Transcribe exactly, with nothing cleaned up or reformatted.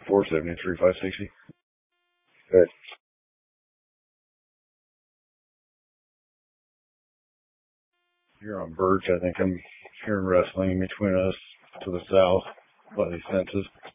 four seven three five six zero. Good. You're on Birch. I think I'm hearing rustling between us to the south by these fences.